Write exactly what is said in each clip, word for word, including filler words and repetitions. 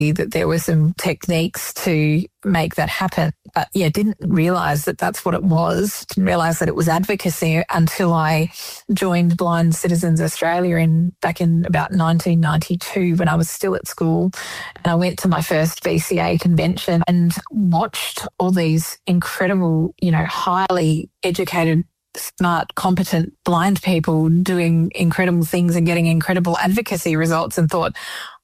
that there were some techniques to make that happen. But yeah, didn't realise that that's what it was. Didn't realise that it was advocacy until I joined Blind Citizens Australia in back in about nineteen ninety-two when I was still at school. And I went to my first B C A convention and watched all these incredible, you know, highly educated, smart, competent blind people doing incredible things and getting incredible advocacy results, and thought,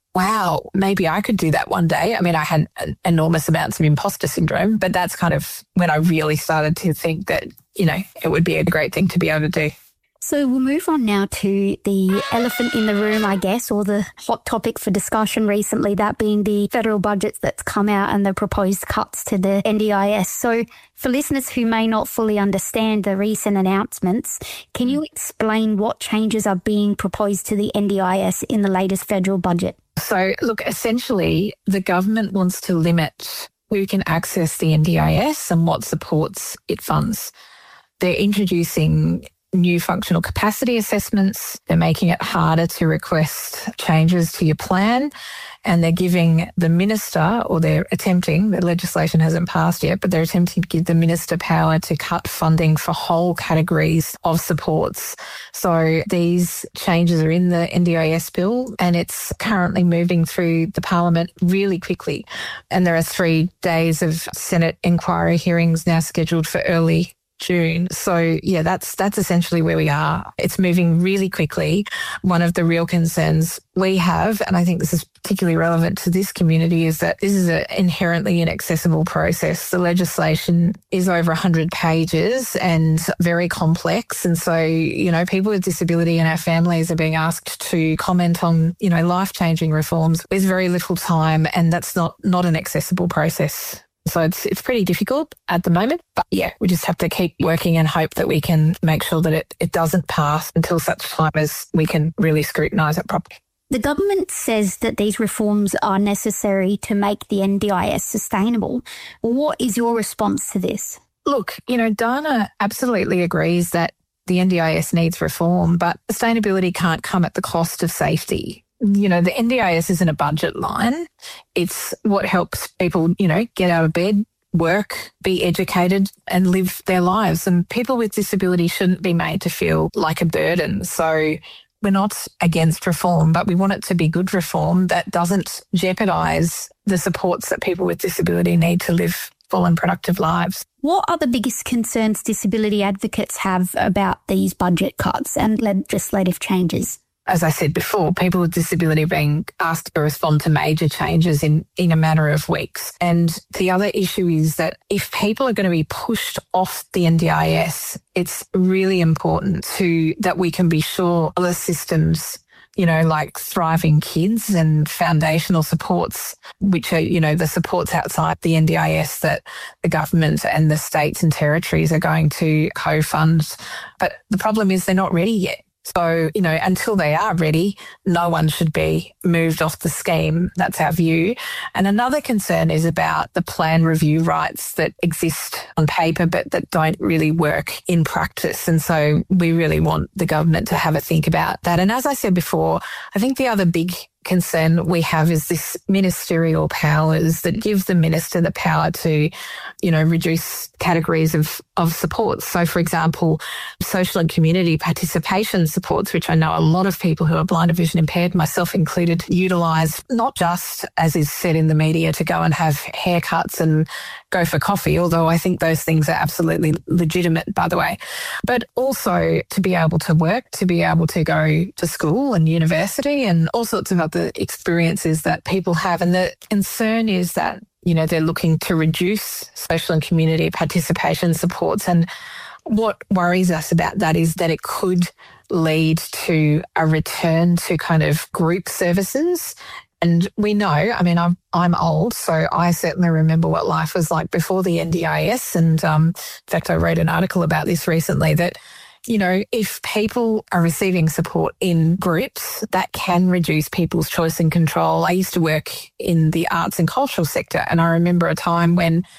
wow, maybe I could do that one day. I mean, I had enormous amounts of imposter syndrome, but that's kind of when I really started to think that, you know, it would be a great thing to be able to do. So we'll move on now to the elephant in the room, I guess, or the hot topic for discussion recently, that being the federal budget that's come out and the proposed cuts to the N D I S. So for listeners who may not fully understand the recent announcements, can you explain what changes are being proposed to the N D I S in the latest federal budget? So, look, essentially, the government wants to limit who can access the N D I S and what supports it funds. They're introducing new functional capacity assessments. They're making it harder to request changes to your plan. And they're giving the minister, or they're attempting, the legislation hasn't passed yet, but they're attempting to give the minister power to cut funding for whole categories of supports. So these changes are in the N D I S bill, and it's currently moving through the parliament really quickly. And there are three days of Senate inquiry hearings now scheduled for early June. So yeah, that's that's essentially where we are. It's moving really quickly. One of the real concerns we have, and I think this is particularly relevant to this community, is that this is an inherently inaccessible process. The legislation is over one hundred pages and very complex. And so, you know, people with disability and our families are being asked to comment on, you know, life-changing reforms with very little time, and that's not, not an accessible process. So it's it's pretty difficult at the moment. But yeah, we just have to keep working and hope that we can make sure that it, it doesn't pass until such time as we can really scrutinise it properly. The government says that these reforms are necessary to make the N D I S sustainable. What is your response to this? Look, you know, Dana absolutely agrees that the N D I S needs reform, but sustainability can't come at the cost of safety. You know, the N D I S isn't a budget line. It's what helps people, you know, get out of bed, work, be educated and live their lives. And people with disability shouldn't be made to feel like a burden. So we're not against reform, but we want it to be good reform that doesn't jeopardise the supports that people with disability need to live full and productive lives. What are the biggest concerns disability advocates have about these budget cuts and legislative changes? As I said before, people with disability are being asked to respond to major changes in, in a matter of weeks. And the other issue is that if people are going to be pushed off the N D I S, it's really important to that we can be sure other systems, you know, like Thriving Kids and foundational supports, which are, you know, the supports outside the N D I S that the government and the states and territories are going to co-fund. But the problem is they're not ready yet. So, you know, until they are ready, no one should be moved off the scheme. That's our view. And another concern is about the plan review rights that exist on paper but that don't really work in practice. And so we really want the government to have a think about that. And as I said before, I think the other big concern we have is this ministerial powers that give the minister the power to, you know, reduce categories of, of supports. So, for example, social and community participation supports, which I know a lot of people who are blind or vision impaired, myself included, utilise, not just, as is said in the media, to go and have haircuts and go for coffee, although I think those things are absolutely legitimate, by the way, but also to be able to work, to be able to go to school and university and all sorts of other experiences that people have. And the concern is that, you know, they're looking to reduce social and community participation supports. And what worries us about that is that it could lead to a return to kind of group services. And we know, I mean, I'm I'm old, so I certainly remember what life was like before the N D I S. And um, in fact, I wrote an article about this recently that, you know, if people are receiving support in groups, that can reduce people's choice and control. I used to work in the arts and cultural sector, and I remember a time when,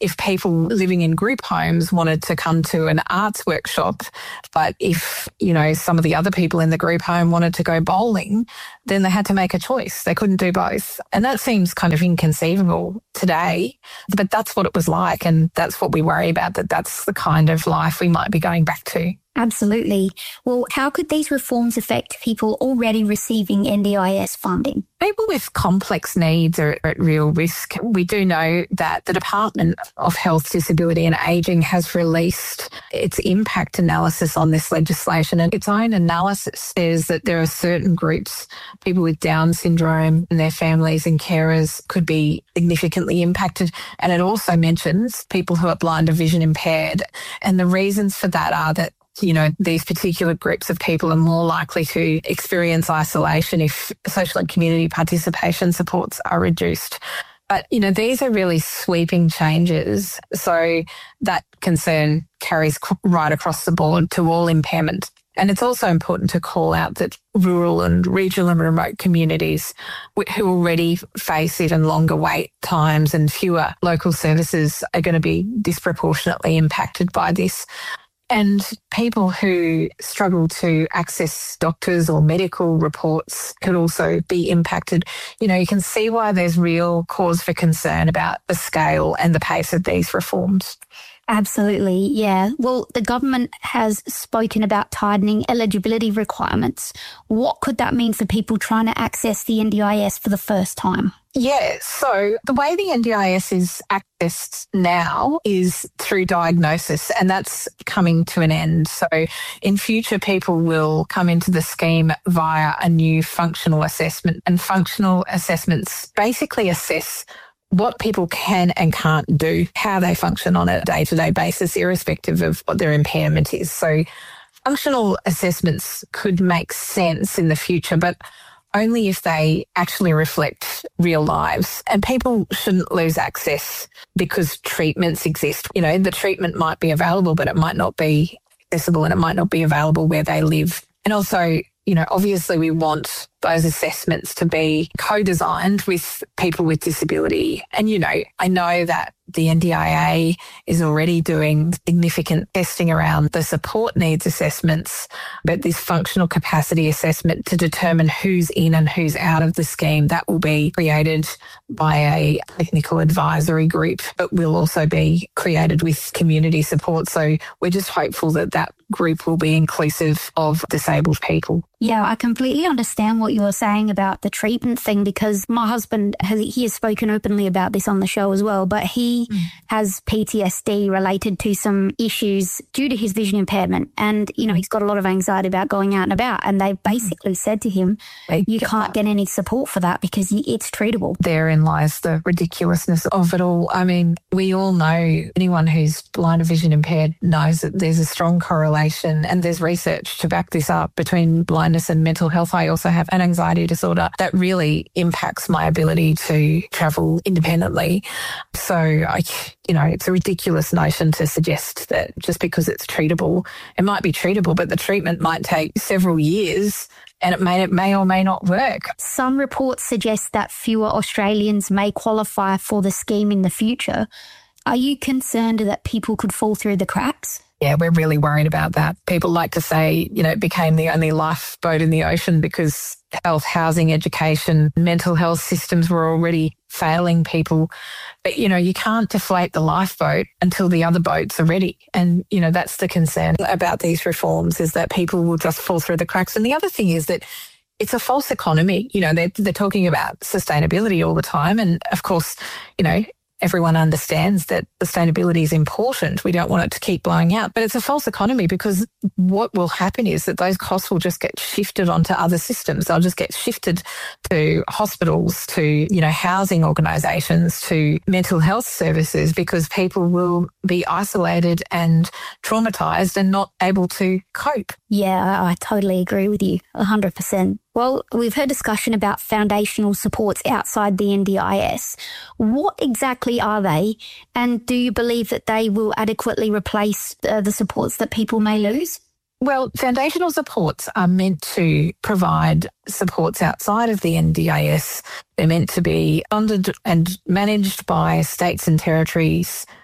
if people living in group homes wanted to come to an arts workshop, but if, you know, some of the other people in the group home wanted to go bowling, then they had to make a choice. They couldn't do both. And that seems kind of inconceivable today, but that's what it was like. And that's what we worry about, that that's the kind of life we might be going back to. Absolutely. Well, how could these reforms affect people already receiving N D I S funding? People with complex needs are at real risk. We do know that the Department of Health, Disability and Ageing has released its impact analysis on this legislation, and its own analysis says that there are certain groups, people with Down syndrome and their families and carers, could be significantly impacted. And it also mentions people who are blind or vision impaired. And the reasons for that are that, you know, these particular groups of people are more likely to experience isolation if social and community participation supports are reduced. But, you know, these are really sweeping changes. So that concern carries right across the board to all impairment. And it's also important to call out that rural and regional and remote communities who already face even longer wait times and fewer local services are going to be disproportionately impacted by this. And people who struggle to access doctors or medical reports could also be impacted. You know, you can see why there's real cause for concern about the scale and the pace of these reforms. Absolutely, yeah. Well, the government has spoken about tightening eligibility requirements. What could that mean for people trying to access the N D I S for the first time? Yeah, so the way the N D I S is accessed now is through diagnosis, and that's coming to an end. So in future, people will come into the scheme via a new functional assessment, and functional assessments basically assess what people can and can't do, how they function on a day-to-day basis, irrespective of what their impairment is. So functional assessments could make sense in the future, but only if they actually reflect real lives. And people shouldn't lose access because treatments exist. You know, the treatment might be available, but it might not be accessible and it might not be available where they live. And also, you know, obviously we want those assessments to be co-designed with people with disability. And, you know, I know that the N D I A is already doing significant testing around the support needs assessments, but this functional capacity assessment to determine who's in and who's out of the scheme, that will be created by a technical advisory group, but will also be created with community support. So we're just hopeful that that group will be inclusive of disabled people. Yeah, I completely understand what you're saying about the treatment thing, because my husband, has he has spoken openly about this on the show as well, but he mm. has P T S D related to some issues due to his vision impairment. And, you know, he's got a lot of anxiety about going out and about. And they basically said to him, they you can't that. get any support for that because it's treatable. Therein lies the ridiculousness of it all. I mean, we all know, anyone who's blind or vision impaired knows that there's a strong correlation, and there's research to back this up, between blindness and mental health. I also have an anxiety disorder that really impacts my ability to travel independently. So, I, you know, it's a ridiculous notion to suggest that just because it's treatable, it might be treatable, but the treatment might take several years and it may, it may or may not work. Some reports suggest that fewer Australians may qualify for the scheme in the future. Are you concerned that people could fall through the cracks? Yeah, we're really worried about that. People like to say, you know, it became the only lifeboat in the ocean because health, housing, education, mental health systems were already failing people. But, you know, you can't deflate the lifeboat until the other boats are ready. And, you know, that's the concern about these reforms, is that people will just fall through the cracks. And the other thing is that it's a false economy. You know, they're, they're talking about sustainability all the time. And, of course, you know, everyone understands that sustainability is important. We don't want it to keep blowing out. But it's a false economy, because what will happen is that those costs will just get shifted onto other systems. They'll just get shifted to hospitals, to, you know, housing organisations, to mental health services, because people will be isolated and traumatised and not able to cope. Yeah, I totally agree with you, one hundred percent. Well, we've heard discussion about foundational supports outside the N D I S. What exactly are they? And do you believe that they will adequately replace uh, the supports that people may lose? Well, foundational supports are meant to provide supports outside of the N D I S. They're meant to be funded and managed by states and territories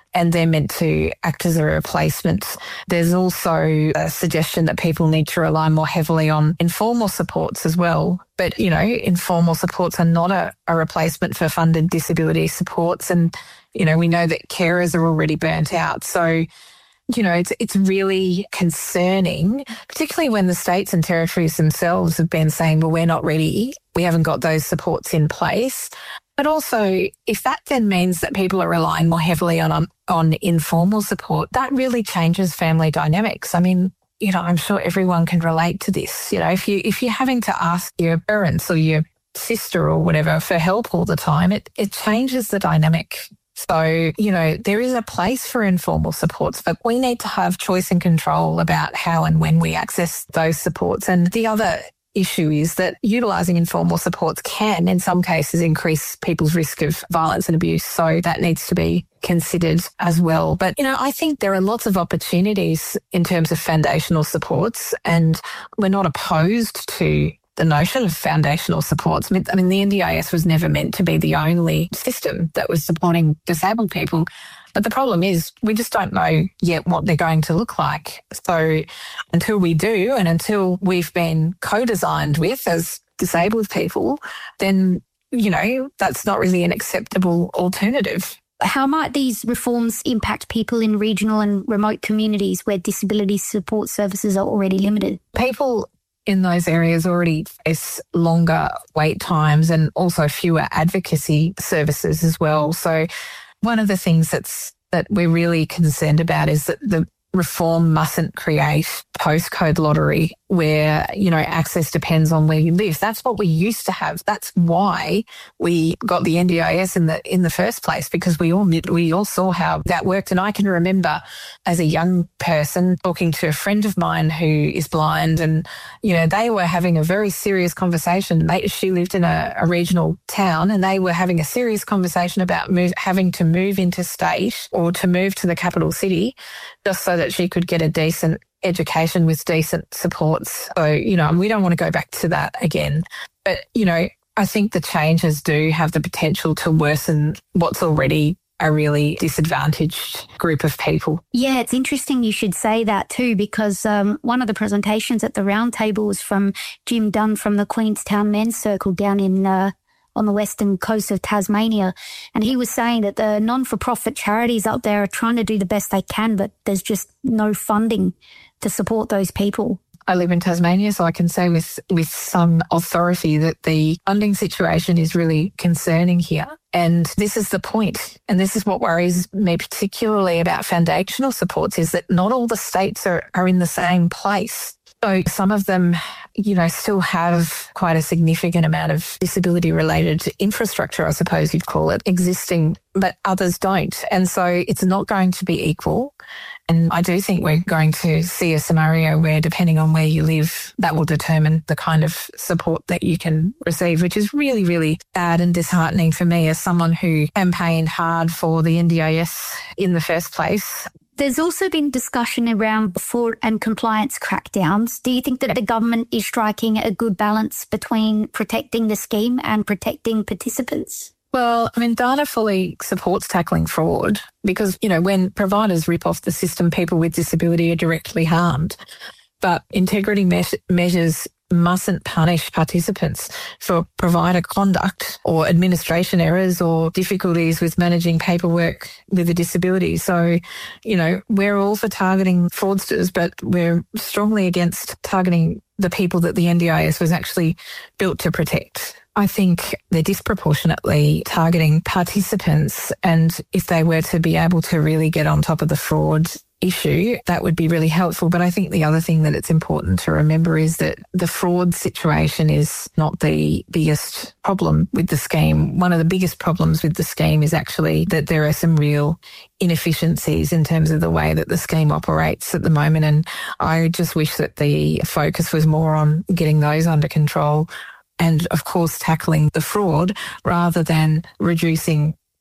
and they're meant to act as a replacement. There's also a suggestion that people need to rely more heavily on informal supports as well. But, you know, informal supports are not a, a replacement for funded disability supports. And, you know, we know that carers are already burnt out. So, you know, it's it's really concerning, particularly when the states and territories themselves have been saying, well, we're not ready. We haven't got those supports in place. But also, if that then means that people are relying more heavily on, on, on informal support, that really changes family dynamics. I mean, you know, I'm sure everyone can relate to this. You know, if you if you're having to ask your parents or your sister or whatever for help all the time, it it changes the dynamic. So, you know, there is a place for informal supports, but we need to have choice and control about how and when we access those supports. And the other issue is that utilising informal supports can, in some cases, increase people's risk of violence and abuse. So that needs to be considered as well. But, you know, I think there are lots of opportunities in terms of foundational supports, and we're not opposed to the notion of foundational supports. I mean, I mean, the N D I S was never meant to be the only system that was supporting disabled people. But the problem is we just don't know yet what they're going to look like. So until we do, and until we've been co-designed with as disabled people, then, you know, that's not really an acceptable alternative. How might these reforms impact people in regional and remote communities where disability support services are already limited? People in those areas already face longer wait times and also fewer advocacy services as well. So one of the things that's that we're really concerned about is that the reform mustn't create postcode lottery where, you know, access depends on where you live. That's what we used to have. That's why we got the N D I S in the in the first place, because we all we all saw how that worked. And I can remember as a young person talking to a friend of mine who is blind, and, you know, they were having a very serious conversation. They, she lived in a, a regional town, and they were having a serious conversation about move, having to move interstate or to move to the capital city just so that she could get a decent education with decent supports. So, you know, we don't want to go back to that again. But, you know, I think the changes do have the potential to worsen what's already a really disadvantaged group of people. Yeah, it's interesting you should say that too, because um, one of the presentations at the roundtable was from Jim Dunn from the Queenstown Men's Circle down in uh, on the western coast of Tasmania. And he was saying that the non-for-profit charities up there are trying to do the best they can, but there's just no funding to support those people. I live in Tasmania, so I can say with, with some authority that the funding situation is really concerning here. And this is the point. And this is what worries me particularly about foundational supports, is that not all the states are, are in the same place. So some of them, you know, still have quite a significant amount of disability-related infrastructure, I suppose you'd call it, existing, but others don't. And so it's not going to be equal. And I do think we're going to see a scenario where, depending on where you live, that will determine the kind of support that you can receive, which is really, really sad and disheartening for me as someone who campaigned hard for the N D I S in the first place. There's also been discussion around fraud and compliance crackdowns. Do you think that the government is striking a good balance between protecting the scheme and protecting participants? Well, I mean, Dana fully supports tackling fraud because, you know, when providers rip off the system, people with disability are directly harmed. But integrity me- measures mustn't punish participants for provider conduct or administration errors or difficulties with managing paperwork with a disability. So, you know, we're all for targeting fraudsters, but we're strongly against targeting the people that the N D I S was actually built to protect. I think they're disproportionately targeting participants, and if they were to be able to really get on top of the fraud issue, that would be really helpful. But I think the other thing that it's important to remember is that the fraud situation is not the biggest problem with the scheme. One of the biggest problems with the scheme is actually that there are some real inefficiencies in terms of the way that the scheme operates at the moment. And I just wish that the focus was more on getting those under control and, of course, tackling the fraud rather than reducing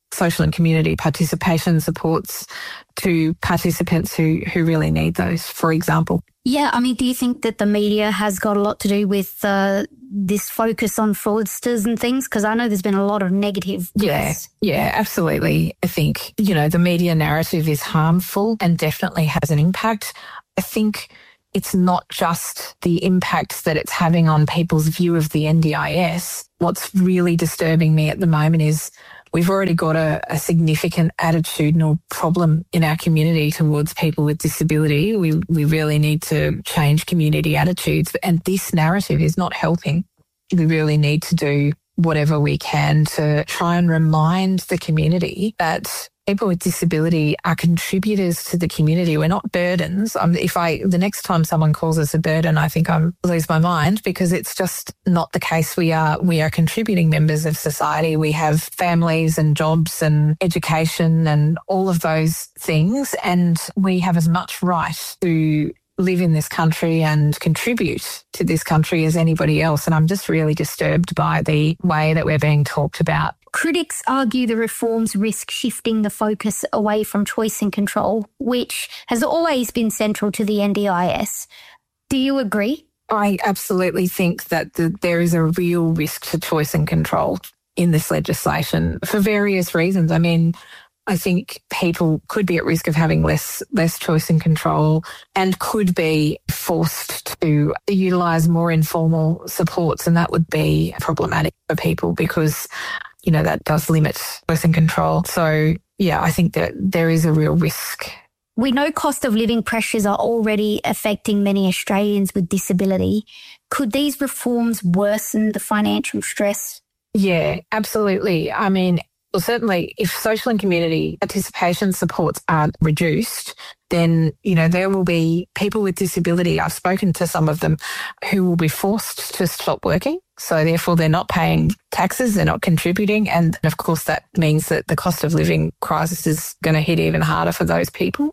social and community participation supports to participants who, who really need those, for example. Yeah, I mean, do you think that the media has got a lot to do with uh, this focus on fraudsters and things? Because I know there's been a lot of negative. Yeah, yeah, absolutely. I think, you know, the media narrative is harmful and definitely has an impact. I think it's not just the impact that it's having on people's view of the N D I S. What's really disturbing me at the moment is we've already got a, a significant attitudinal problem in our community towards people with disability. We we really need to change community attitudes, and this narrative is not helping. We really need to do whatever we can to try and remind the community that people with disability are contributors to the community. We're not burdens. Um, if I, the next time someone calls us a burden, I think I lose my mind, because it's just not the case. We are, we are contributing members of society. We have families and jobs and education and all of those things. And we have as much right to live in this country and contribute to this country as anybody else. And I'm just really disturbed by the way that we're being talked about. Critics argue the reforms risk shifting the focus away from choice and control, which has always been central to the N D I S. Do you agree? I absolutely think that the, there is a real risk to choice and control in this legislation for various reasons. I mean, I think people could be at risk of having less less choice and control, and could be forced to utilise more informal supports, and that would be problematic for people because, you know, that does limit choice and control. So, yeah, I think that there is a real risk. We know cost of living pressures are already affecting many Australians with disability. Could these reforms worsen the financial stress? Yeah, absolutely. I mean, well, certainly if social and community participation supports aren't reduced, then, you know, there will be people with disability, I've spoken to some of them, who will be forced to stop working. So therefore they're not paying taxes, they're not contributing. And of course that means that the cost of living crisis is going to hit even harder for those people.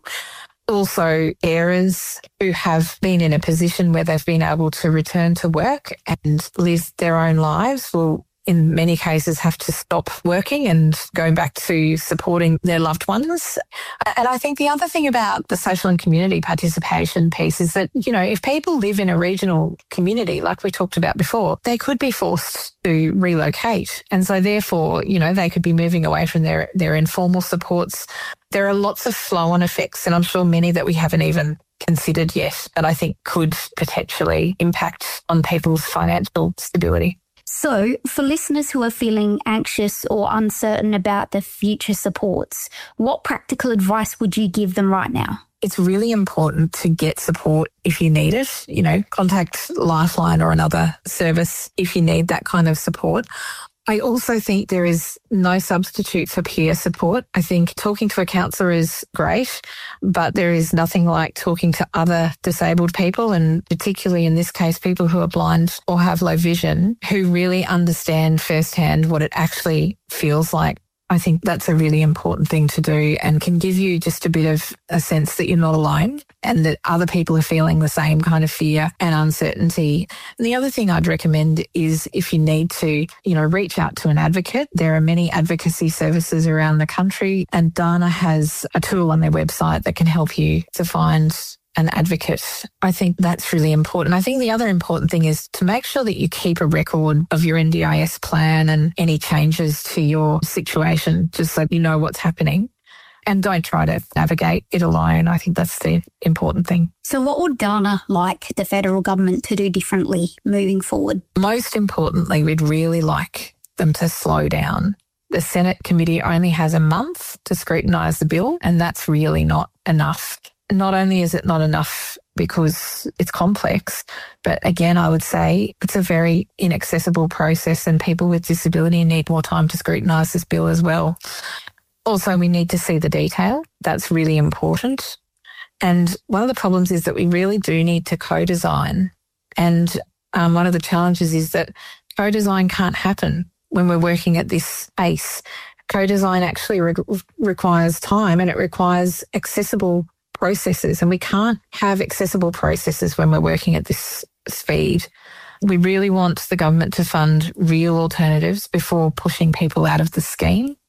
Also, carers who have been in a position where they've been able to return to work and live their own lives will in many cases have to stop working and go back to supporting their loved ones. And I think the other thing about the social and community participation piece is that, you know, if people live in a regional community, like we talked about before, they could be forced to relocate. And so therefore, you know, they could be moving away from their, their informal supports. There are lots of flow-on effects, and I'm sure many that we haven't even considered yet, that I think could potentially impact on people's financial stability. So, for listeners who are feeling anxious or uncertain about the future supports, what practical advice would you give them right now? It's really important to get support if you need it. You know, contact Lifeline or another service if you need that kind of support. I also think there is no substitute for peer support. I think talking to a counsellor is great, but there is nothing like talking to other disabled people, and particularly in this case, people who are blind or have low vision, who really understand firsthand what it actually feels like. I think that's a really important thing to do, and can give you just a bit of a sense that you're not alone and that other people are feeling the same kind of fear and uncertainty. And the other thing I'd recommend is, if you need to, you know, reach out to an advocate. There are many advocacy services around the country, and Dana has a tool on their website that can help you to find an advocate. I think that's really important. I think the other important thing is to make sure that you keep a record of your N D I S plan and any changes to your situation, just so you know what's happening. And don't try to navigate it alone. I think that's the important thing. So what would Dana like the federal government to do differently moving forward? Most importantly, we'd really like them to slow down. The Senate committee only has a month to scrutinise the bill, and that's really not enough. Not only is it not enough because it's complex, but again, I would say it's a very inaccessible process, and people with disability need more time to scrutinise this bill as well. Also, we need to see the detail. That's really important. And one of the problems is that we really do need to co-design. And um, one of the challenges is that co-design can't happen when we're working at this pace. Co-design actually re- requires time, and it requires accessible processes, and we can't have accessible processes when we're working at this speed. We really want the government to fund real alternatives before pushing people out of the scheme.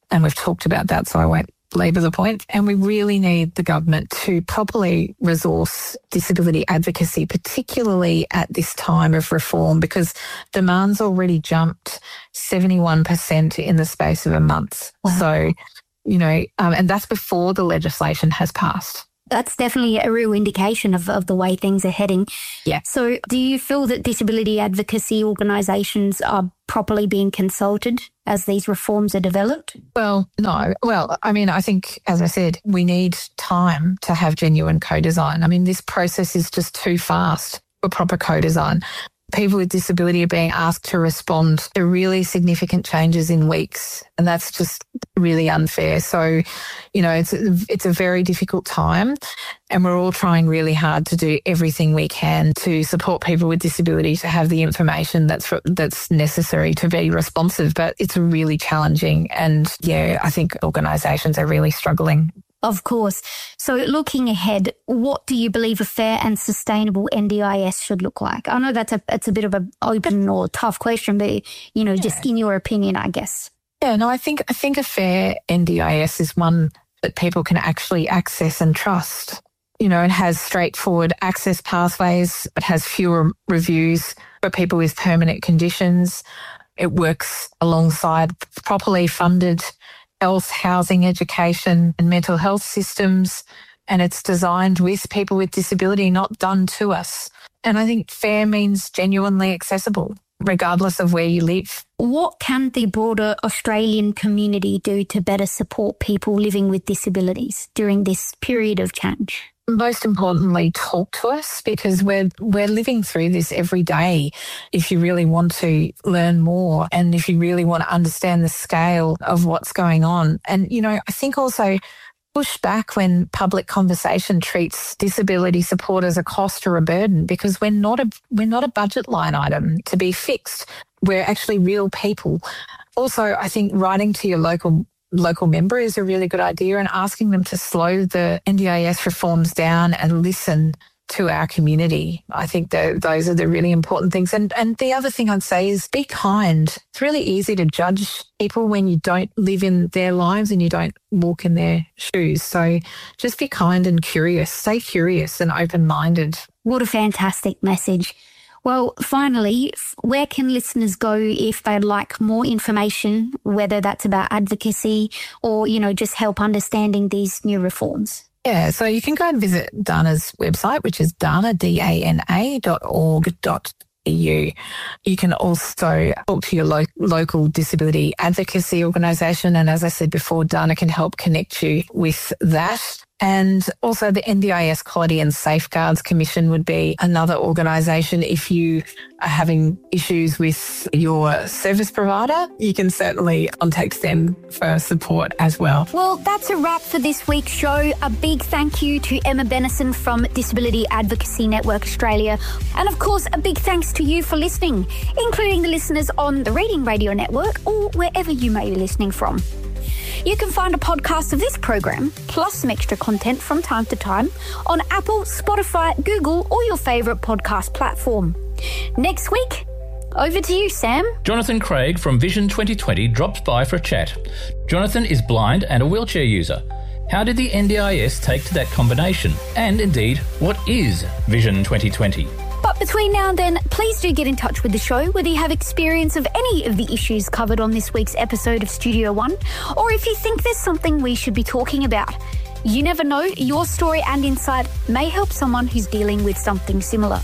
and we've talked about that, so I won't labour the point. And we really need the government to properly resource disability advocacy, particularly at this time of reform, because demand's already jumped seventy-one percent in the space of a month. Wow. So, you know, um, and that's before the legislation has passed. That's definitely a real indication of, of the way things are heading. Yeah. So do you feel that disability advocacy organisations are properly being consulted as these reforms are developed? Well, no. Well, I mean, I think, as I said, we need time to have genuine co-design. I mean, this process is just too fast for proper co-design. People with disability are being asked to respond to really significant changes in weeks, and that's just really unfair. So, you know, it's a, it's a very difficult time, and we're all trying really hard to do everything we can to support people with disability to have the information that's that's necessary to be responsive. But it's really challenging, and yeah, I think organisations are really struggling. Of course. So looking ahead, what do you believe a fair and sustainable N D I S should look like? I know that's a it's a bit of an open or tough question, but, you know, yeah. just in your opinion, I guess. Yeah, no, I think I think a fair N D I S is one that people can actually access and trust. You know, it has straightforward access pathways. It has fewer reviews for people with permanent conditions. It works alongside properly funded health, housing, education and mental health systems, and it's designed with people with disability, not done to us. And I think fair means genuinely accessible, regardless of where you live. What can the broader Australian community do to better support people living with disabilities during this period of change? Most importantly, talk to us, because we're we're living through this every day. If you really want to learn more and if you really want to understand the scale of what's going on. And, you know, I think also push back when public conversation treats disability support as a cost or a burden, because we're not a we're not a budget line item to be fixed. We're actually real people. Also, I think writing to your local local member is a really good idea, and asking them to slow the N D I S reforms down and listen to our community. I think that those are the really important things. And and the other thing I'd say is be kind. It's really easy to judge people when you don't live in their lives and you don't walk in their shoes. So just be kind and curious. Stay curious and open-minded. What a fantastic message. Well, finally, where can listeners go if they'd like more information, whether that's about advocacy or, you know, just help understanding these new reforms? Yeah, so you can go and visit Dana's website, which is dana, D A N A dot org dot A U. You can also talk to your lo- local disability advocacy organisation. And as I said before, Dana can help connect you with that. And also the N D I S Quality and Safeguards Commission would be another organisation. If you are having issues with your service provider, you can certainly contact them for support as well. Well, that's a wrap for this week's show. A big thank you to Emma Bennison from Disability Advocacy Network Australia. And of course, a big thanks to you for listening, including the listeners on the Reading Radio Network or wherever you may be listening from. You can find a podcast of this program, plus some extra content from time to time, on Apple, Spotify, Google, or your favourite podcast platform. Next week, over to you, Sam. Jonathan Craig from Vision twenty twenty drops by for a chat. Jonathan is blind and a wheelchair user. How did the N D I S take to that combination? And indeed, what is Vision twenty twenty? But between now and then, please do get in touch with the show whether you have experience of any of the issues covered on this week's episode of Studio One, or if you think there's something we should be talking about. You never know, your story and insight may help someone who's dealing with something similar.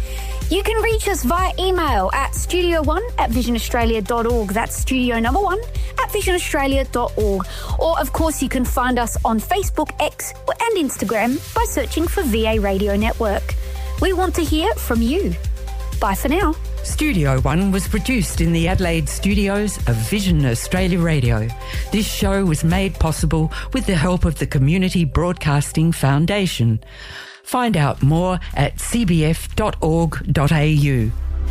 You can reach us via email at studio one at vision australia dot org. That's studio number one at vision australia dot org. Or, of course, you can find us on Facebook, X and Instagram by searching for V A Radio Network. We want to hear from you. Bye for now. Studio One was produced in the Adelaide studios of Vision Australia Radio. This show was made possible with the help of the Community Broadcasting Foundation. Find out more at c b f dot org dot a u.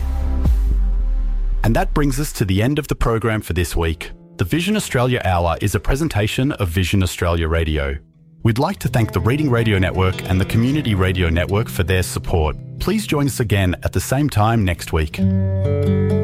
And that brings us to the end of the program for this week. The Vision Australia Hour is a presentation of Vision Australia Radio. We'd like to thank the Reading Radio Network and the Community Radio Network for their support. Please join us again at the same time next week.